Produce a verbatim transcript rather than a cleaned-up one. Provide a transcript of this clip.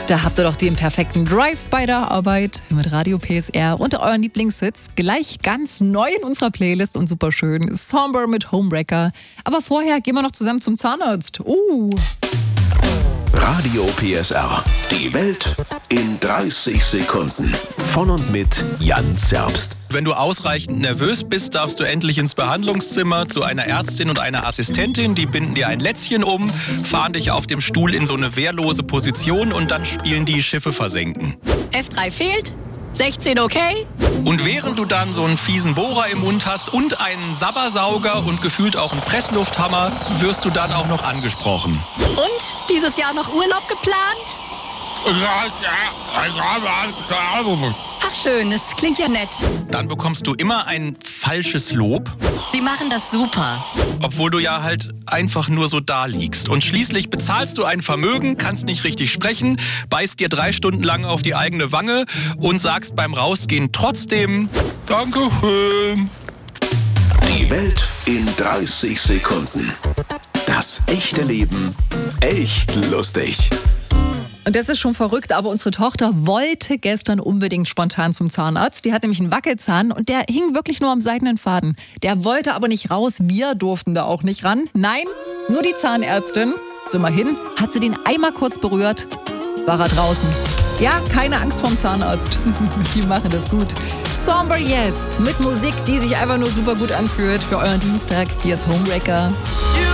Da habt ihr doch den perfekten Drive bei der Arbeit mit Radio P S R und euren Lieblingshits. Gleich ganz neu in unserer Playlist und super schön. Somber mit Homewrecker. Aber vorher gehen wir noch zusammen zum Zahnarzt. Uh. Radio P S R. Die Welt in dreißig Sekunden. Von und mit Jan Zerbst. Wenn du ausreichend nervös bist, darfst du endlich ins Behandlungszimmer zu einer Ärztin und einer Assistentin. Die binden dir ein Lätzchen um, fahren dich auf dem Stuhl in so eine wehrlose Position und dann spielen die Schiffe versenken. F drei fehlt, sechzehn okay. Und während du dann so einen fiesen Bohrer im Mund hast und einen Sabbersauger und gefühlt auch einen Presslufthammer, wirst du dann auch noch angesprochen. Und dieses Jahr noch Urlaub geplant? Ach schön, das klingt ja nett. Dann bekommst du immer ein falsches Lob, Sie machen das super. obwohl du ja halt einfach nur so da liegst. Und schließlich bezahlst du ein Vermögen, kannst nicht richtig sprechen, beißt dir drei Stunden lang auf die eigene Wange und sagst beim Rausgehen trotzdem Dankeschön. Die Welt in dreißig Sekunden. Das echte Leben echt lustig. Und das ist schon verrückt, aber unsere Tochter wollte gestern unbedingt spontan zum Zahnarzt. Die hat nämlich einen Wackelzahn und der hing wirklich nur am seidenen Faden. Der wollte aber nicht raus, wir durften da auch nicht ran. Nein, nur die Zahnärztin. Sind wir hin, hat sie den einmal kurz berührt, war er draußen. Ja, keine Angst vorm Zahnarzt. Die machen das gut. Somber jetzt mit Musik, die sich einfach nur super gut anfühlt für euren Dienstag. Hier ist Homewrecker.